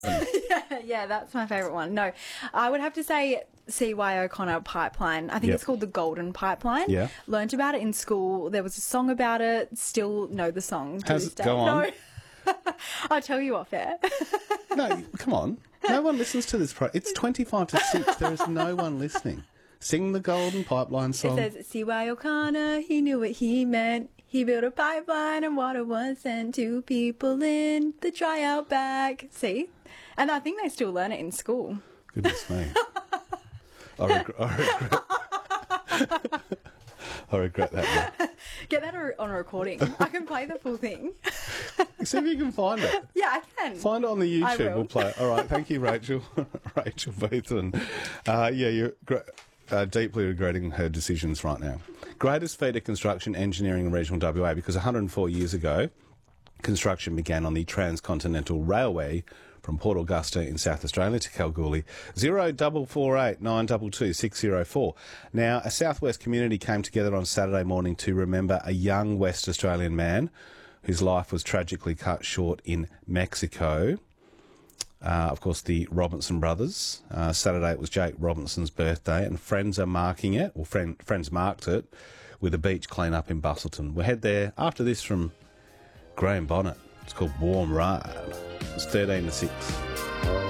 Yeah, that's my favourite one. No, I would have to say C.Y. O'Connor Pipeline. I think Yep. it's called the Golden Pipeline. Yeah. Learned about it in school. There was a song about it. Still know the song to Has this it- day. go on. No. I'll tell you off air. No, come on. No one listens to this. It's 25 to 6. There is no one listening. Sing the Golden Pipeline song. It says, C.Y. O'Connor, he knew what he meant. He built a pipeline and water was sent to people in the dry outback. See? And I think they still learn it in school. Goodness me. I regret that now. Get that on a recording. I can play the full thing. See if you can find it. Yeah, I can. Find it on the I YouTube. will. We'll play it. All right. Thank you, Rachel. Rachel Beaton. You're deeply regretting her decisions right now. Greatest feat of construction, engineering in regional WA, because 104 years ago, construction began on the Transcontinental Railway from Port Augusta in South Australia to Kalgoorlie. 0448 922 604. Now, a southwest community came together on Saturday morning to remember a young West Australian man whose life was tragically cut short in Mexico. Of course, the Robinson brothers. Saturday it was Jake Robinson's birthday, and friends are marking it, or friends marked it, with a beach clean-up in Bustleton. We'll head there after this from Graham Bonnet. It's called Warm Ride. It's 13 to 6.